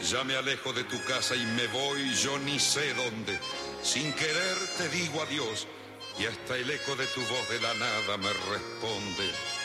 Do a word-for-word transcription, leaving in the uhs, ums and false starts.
Ya me alejo de tu casa y me voy yo ni sé dónde. Sin querer te digo adiós y hasta el eco de tu voz de la nada me responde.